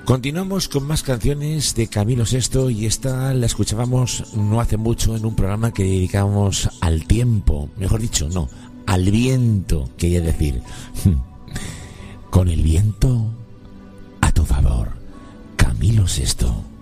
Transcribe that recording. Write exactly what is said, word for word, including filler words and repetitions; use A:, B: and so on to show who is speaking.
A: Continuamos con más canciones de Camilo Sesto y esta la escuchábamos no hace mucho en un programa que dedicábamos al tiempo, mejor dicho, no, al viento, quería decir. Con el viento a tu favor, Camilo Sesto.